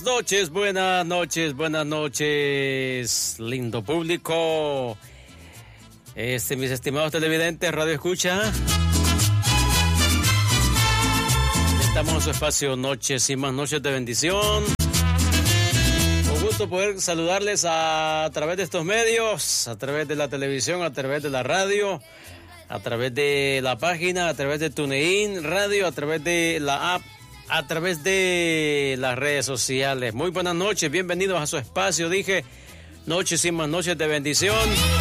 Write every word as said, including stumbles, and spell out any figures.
Noches, buenas noches, buenas noches, lindo público. Este, mis estimados televidentes, radio escucha. Estamos en su espacio Noches y más noches de bendición. Un gusto poder saludarles a, a través de estos medios, a través de la televisión, a través de la radio, a través de la página, a través de TuneIn Radio, a través de la app, a través de las redes sociales. Muy buenas noches, bienvenidos a su espacio, dije, Noches y más noches de bendición.